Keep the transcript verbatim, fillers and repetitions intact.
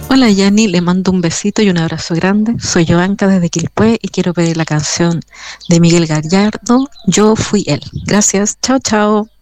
Hola Yanni, le mando un besito y un abrazo grande. Soy Joanca desde Quilpué y quiero pedir la canción de Miguel Gallardo, Yo fui él. Gracias, chao, chao.